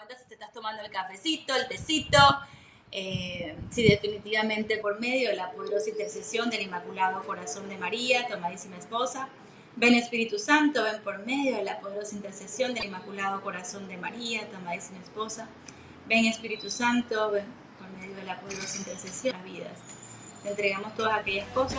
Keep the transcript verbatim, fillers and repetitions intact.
importa si te estás tomando el cafecito, el tecito, eh, sí, definitivamente por medio de la poderosa intercesión del Inmaculado Corazón de María, tu amadísima esposa. Ven Espíritu Santo, ven por medio de la poderosa intercesión del Inmaculado Corazón de María, tu amadísima esposa. Ven Espíritu Santo, ven por medio de la poderosa intercesión de las vidas. Te entregamos todas aquellas cosas